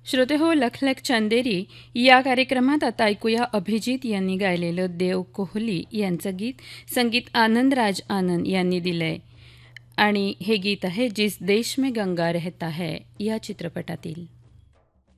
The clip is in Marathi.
श्रोते हो, लख लख चंदेरी या कार्यक्रमात आता ऐकूया अभिजित यांनी गायलेलं देव कोहली यांचं गीत. संगीत आनंदराज आनंद यांनी दिलंय आणि हे गीत आहे जिस देश में गंगा रहता है या चित्रपटातील.